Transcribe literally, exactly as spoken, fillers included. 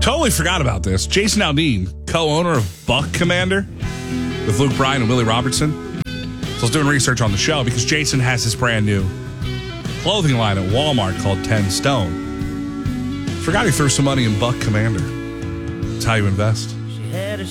Totally forgot about this. Jason Aldean, co-owner of Buck Commander with Luke Bryan and Willie Robertson. So I was doing research on the show because Jason has his brand new clothing line at Walmart called ten Stone. Forgot he threw some money in Buck Commander. That's how you invest. She had a